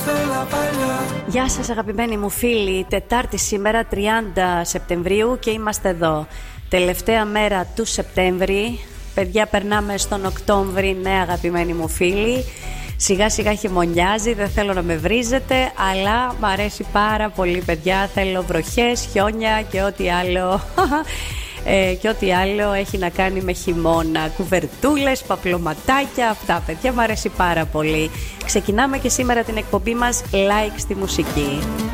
Γεια σας αγαπημένοι μου φίλοι, Τετάρτη σήμερα 30 Σεπτεμβρίου και είμαστε εδώ. Τελευταία μέρα του Σεπτέμβρη, παιδιά περνάμε στον Οκτώβρη, ναι αγαπημένοι μου φίλοι. Σιγά σιγά χειμωνιάζει, δεν θέλω να με βρίζετε, αλλά μ' αρέσει πάρα πολύ παιδιά, θέλω βροχές, χιόνια και ό,τι άλλο... και ό,τι άλλο έχει να κάνει με χειμώνα. Κουβερτούλες, παπλωματάκια, αυτά παιδιά μου αρέσει πάρα πολύ. Ξεκινάμε και σήμερα την εκπομπή μας Like στη μουσική.